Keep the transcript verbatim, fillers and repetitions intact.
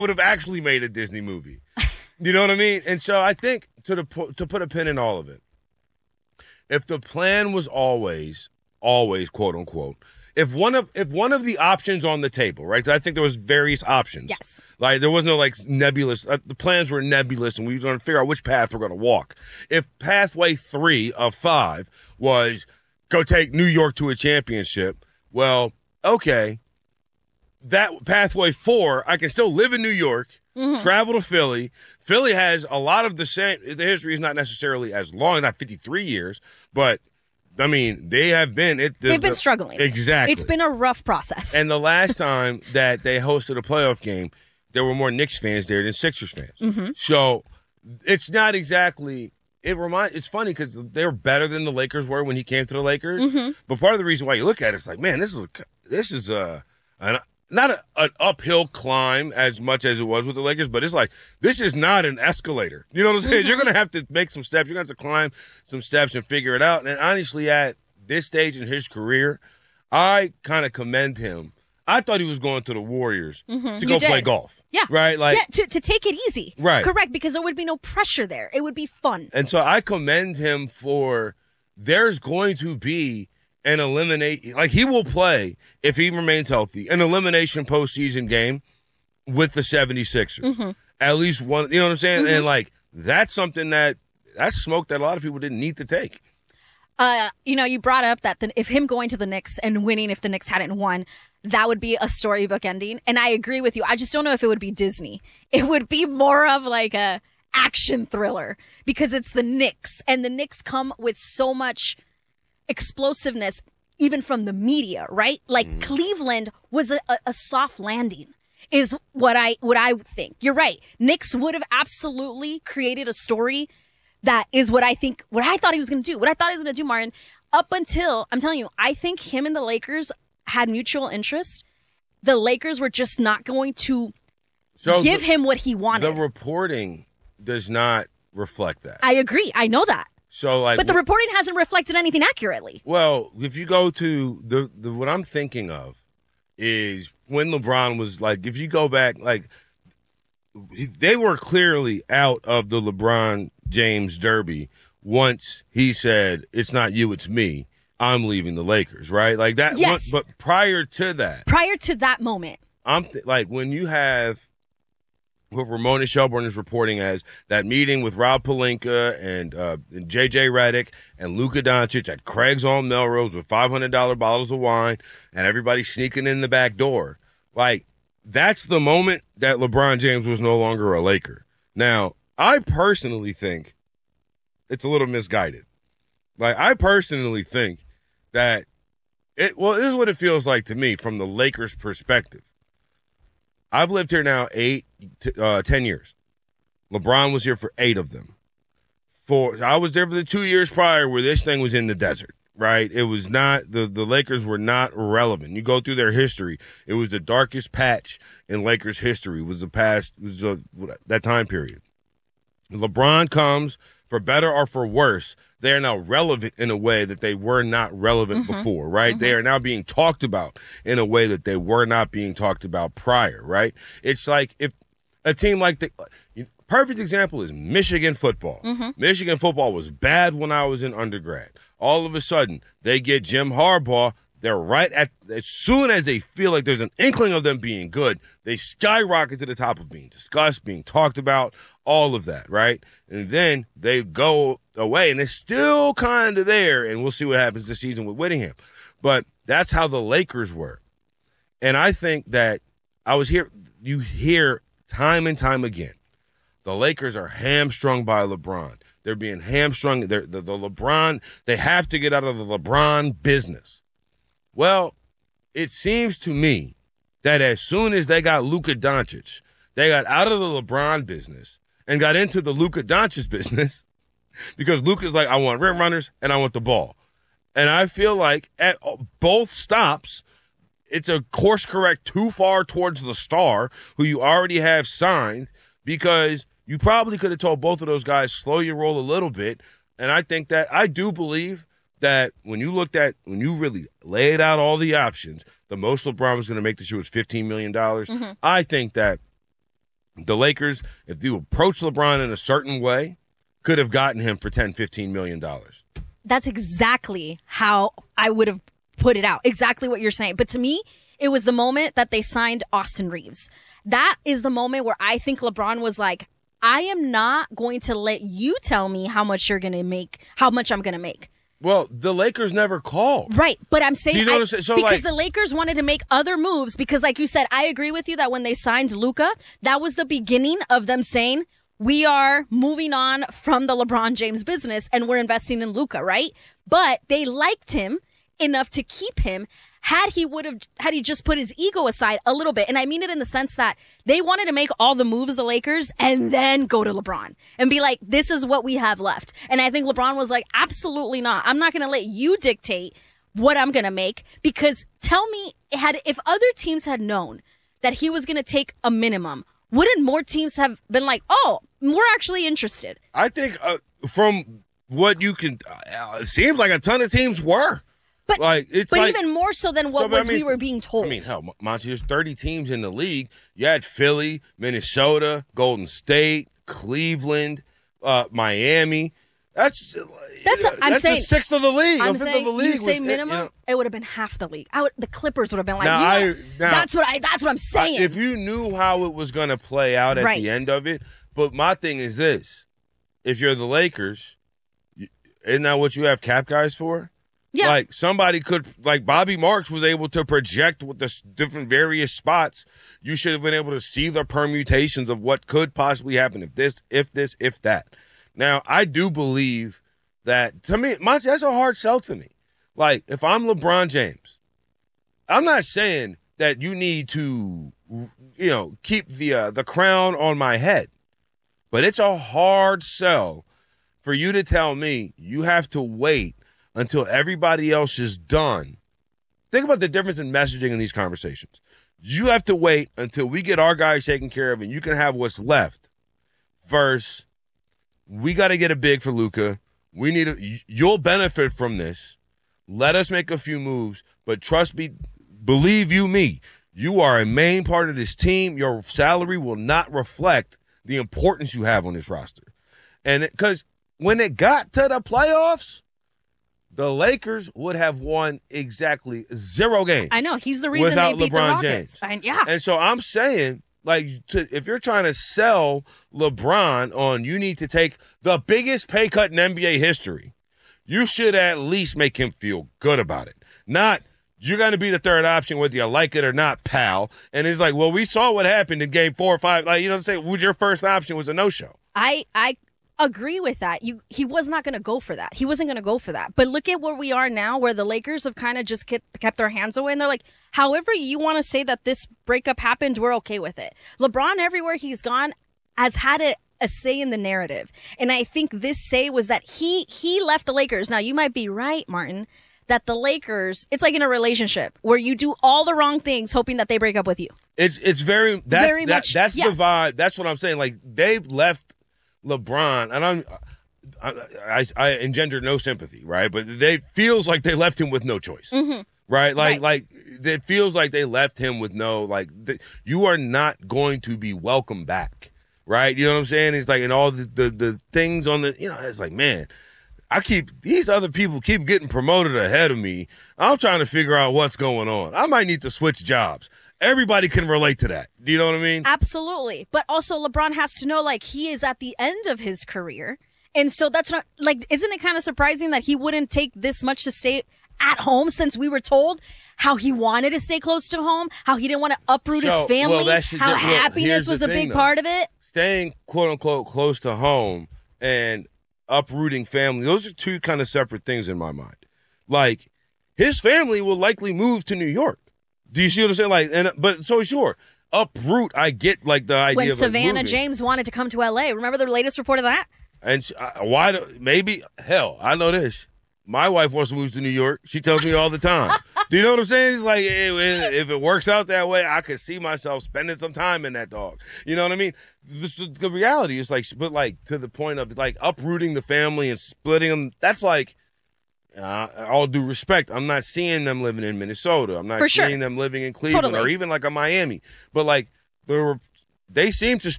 would have actually made a Disney movie. You know what I mean? And so I think to the to put a pin in all of it, if the plan was always, always, quote unquote, if one of if one of the options on the table, right? 'Cause I think there was various options. Yes. Like there was no like nebulous. Uh, the plans were nebulous, and we were going to figure out which path we're going to walk. If pathway three of five was go take New York to a championship, well, okay. That pathway four, I can still live in New York, mm-hmm. travel to Philly. Philly has a lot of the same. The history is not necessarily as long, not fifty-three years, but I mean, they have been. It, the, They've been the, struggling. Exactly. It's been a rough process. And the last time that they hosted a playoff game, there were more Knicks fans there than Sixers fans. Mm-hmm. So it's not exactly. It remind. It's funny because they're better than the Lakers were when he came to the Lakers. Mm-hmm. But part of the reason why you look at it, it's like, man, this is a, this is a an. Not a, an uphill climb as much as it was with the Lakers, but it's like, this is not an escalator. You know what I'm saying? Mm-hmm. You're going to have to make some steps. You're going to have to climb some steps and figure it out. And honestly, at this stage in his career, I kind of commend him. I thought he was going to the Warriors mm-hmm. to go play golf. Yeah. Right? Like, yeah, to, to take it easy. Right. Correct, because there would be no pressure there. It would be fun. And so I commend him for there's going to be an eliminate, like he will play if he remains healthy, an elimination postseason game with the seventy-sixers. Mm-hmm. At least one, you know what I'm saying? Mm-hmm. And like that's something that that's smoke that a lot of people didn't need to take. Uh, you know, you brought up that the, if him going to the Knicks and winning, if the Knicks hadn't won, that would be a storybook ending. And I agree with you. I just don't know if it would be Disney. It would be more of like a action thriller because it's the Knicks, and the Knicks come with so much explosiveness, even from the media, right? Like mm. Cleveland was a, a, a soft landing, is what I what I think. You're right. Knicks would have absolutely created a story that is what I think, what I thought he was going to do, what I thought he was going to do, Martin. Up until, I'm telling you, I think him and the Lakers had mutual interest. The Lakers were just not going to so give the, him what he wanted. The reporting does not reflect that. I agree. I know that. So like, but the reporting hasn't reflected anything accurately. Well, if you go to the, the what I'm thinking of is when LeBron was like, if you go back, like they were clearly out of the LeBron James derby once he said, "It's not you, it's me. I'm leaving the Lakers." Right, like that. Yes. But prior to that, prior to that moment, I'm th- like when you have. What Ramona Shelburne is reporting as that meeting with Rob Pelinka and, uh, and J J Redick and Luka Doncic at Craig's on Melrose with five hundred dollars bottles of wine and everybody sneaking in the back door. Like, that's the moment that LeBron James was no longer a Laker. Now, I personally think it's a little misguided. Like, I personally think that it, well, this is what it feels like to me from the Lakers' perspective. I've lived here now eight, uh, ten years. LeBron was here for eight of them. For I was there for the two years prior where this thing was in the desert, right? It was not, the, the Lakers were not relevant. You go through their history, it was the darkest patch in Lakers history, was the past, was a, that time period. LeBron comes, for better or for worse, they are now relevant in a way that they were not relevant mm-hmm. before, right? Mm-hmm. They are now being talked about in a way that they were not being talked about prior, right? It's like if a team like the perfect example is Michigan football. Mm-hmm. Michigan football was bad when I was in undergrad. All of a sudden, they get Jim Harbaugh. They're right at, as soon as they feel like there's an inkling of them being good, they skyrocket to the top of being discussed, being talked about, all of that, right? And then they go away, and it's still kind of there, and we'll see what happens this season with Whittingham. But that's how the Lakers were. And I think that I was here, you hear time and time again, the Lakers are hamstrung by LeBron. They're being hamstrung. They're, the, the LeBron, they have to get out of the LeBron business. Well, it seems to me that as soon as they got Luka Doncic, they got out of the LeBron business and got into the Luka Doncic business because Luka's like, I want rim runners and I want the ball. And I feel like at both stops, it's a course correct too far towards the star who you already have signed because you probably could have told both of those guys, slow your roll a little bit. And I think that I do believe that when you looked at, when you really laid out all the options, the most LeBron was going to make this year was fifteen million dollars. Mm-hmm. I think that the Lakers, if you approach LeBron in a certain way, could have gotten him for ten, fifteen million dollars. That's exactly how I would have put it out. Exactly what you're saying. But to me, it was the moment that they signed Austin Reeves. That is the moment where I think LeBron was like, I am not going to let you tell me how much you're going to make, how much I'm going to make. Well, the Lakers never called. Right, but I'm saying Do you know I, what I'm saying? So, because like- the Lakers wanted to make other moves because, like you said, I agree with you that when they signed Luka, that was the beginning of them saying, we are moving on from the LeBron James business and we're investing in Luka, right? But they liked him enough to keep him had he would have had he just put his ego aside a little bit. And I mean it in the sense that they wanted to make all the moves, the Lakers, and then go to LeBron and be like, this is what we have left. And I think LeBron was like, absolutely not. I'm not going to let you dictate what I'm going to make, because tell me, had if other teams had known that he was going to take a minimum, wouldn't more teams have been like, oh, we're actually interested? I think uh, from what you can, uh, it seems like a ton of teams were. But, like, it's but like, even more so than what so, but I was mean, we were being told. I mean, hell, Monty, there's thirty teams in the league. You had Philly, Minnesota, Golden State, Cleveland, uh, Miami. That's That's a- I'm that's saying- a sixth of the league. I'm a fifth saying of the league you say was, minimum, you know, it would have been half the league. I would, the Clippers would have been like, Now, you know, I- now- that's what I. That's what I'm saying. if you knew how it was going to play out at Right. the end of it, but my thing is this: if you're the Lakers, you- isn't that what you have cap guys for? Yeah. Like somebody could, like Bobby Marks was able to project with the s- different various spots. You should have been able to see the permutations of what could possibly happen if this, if this, if that. Now, I do believe that, to me, Monty, that's a hard sell to me. Like, if I'm LeBron James, I'm not saying that you need to, you know, keep the uh, the crown on my head, but it's a hard sell for you to tell me you have to wait until everybody else is done. Think about the difference in messaging in these conversations. You have to wait until we get our guys taken care of and you can have what's left. Versus, we got to get a big for Luka. We need a, you'll benefit from this. Let us make a few moves, but trust me, believe you me, you are a main part of this team. Your salary will not reflect the importance you have on this roster. And because when it got to the playoffs, the Lakers would have won exactly zero games. I know he's the reason without they beat LeBron the Rockets. James. I, yeah, And so I'm saying, like, to, if you're trying to sell LeBron on you need to take the biggest pay cut in N B A history, you should at least make him feel good about it. Not, you're going to be the third option whether you like it or not, pal. And it's like, well, we saw what happened in game four or five. Like, you know what I'm saying? Your first option was a no-show. I I agree with that. You he was not going to go for that. He wasn't going to go for that. But look at where we are now, where the Lakers have kind of just kept, kept their hands away, and they're like, however you want to say that this breakup happened, we're okay with it. LeBron, everywhere he's gone, has had a, a say in the narrative, and I think this say was that he he left the Lakers. Now you might be right, Martin, that the Lakers, it's like in a relationship where you do all the wrong things hoping that they break up with you. It's it's very that's Very that, much, that's yes. the vibe. That's what I'm saying. Like, they've left LeBron, and I'm I, I, I engender no sympathy, right? But they feels like they left him with no choice, Mm-hmm. right? Like Right. like it feels like they left him with no like th- you are not going to be welcome back, right? You know what I'm saying? It's like, and all the the, the things on the, you know, it's like, man, I keep, these other people keep getting promoted ahead of me. I'm trying to figure out what's going on. I might need to switch jobs. Everybody can relate to that. Do you know what I mean? Absolutely. But also LeBron has to know, like, he is at the end of his career. And so that's not, like, isn't it kind of surprising that he wouldn't take this much to stay at home, since we were told how he wanted to stay close to home, how he didn't want to uproot So, his family, well, that's- how well, happiness here's the was a thing, big though. part of it? Staying, quote unquote, close to home and uprooting family, those are two kind of separate things in my mind. Like, his family will likely move to New York. Do you see what I'm saying? Like, and but so sure, uproot. I get like the idea When of like, Savannah moving. James wanted to come to L A. Remember the latest report of that? And she, uh, why? Do, maybe hell, I know this. My wife wants to move to New York. She tells me all the time. Do you know what I'm saying? It's like, eh, if it works out that way, I could see myself spending some time in that dog. You know what I mean? The, the reality is like, but like to the point of like uprooting the family and splitting them. That's like, uh, all due respect, I'm not seeing them living in Minnesota. I'm not For seeing sure. them living in Cleveland Totally. or even like a Miami. But like, there were, they seem to